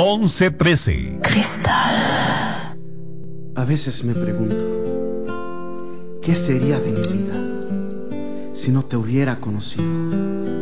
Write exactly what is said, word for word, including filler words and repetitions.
once trece. Cristal. A veces me pregunto, ¿qué sería de mi vida si no te hubiera conocido?